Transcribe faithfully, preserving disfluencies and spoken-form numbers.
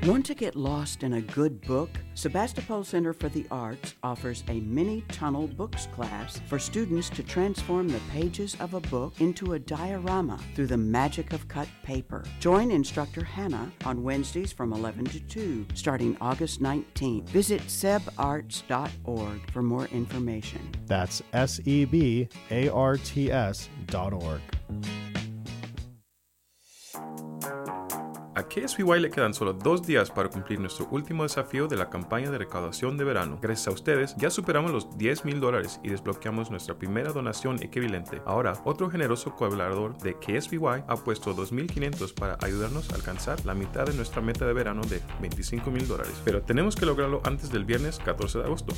Want to get lost in a good book? Sebastopol Center for the Arts offers a mini tunnel books class for students to transform the pages of a book into a diorama through the magic of cut paper. Join instructor Hannah on Wednesdays from eleven to two, starting August nineteenth. Visit seb arts dot org for more information. That's S E B A R T S dot org. A K S B Y le quedan solo dos días para cumplir nuestro último desafío de la campaña de recaudación de verano. Gracias a ustedes, ya superamos los diez mil dólares y desbloqueamos nuestra primera donación equivalente. Ahora, otro generoso colaborador de K S B Y ha puesto dos mil quinientos para ayudarnos a alcanzar la mitad de nuestra meta de verano de veinticinco mil dólares. Pero tenemos que lograrlo antes del viernes catorce de agosto.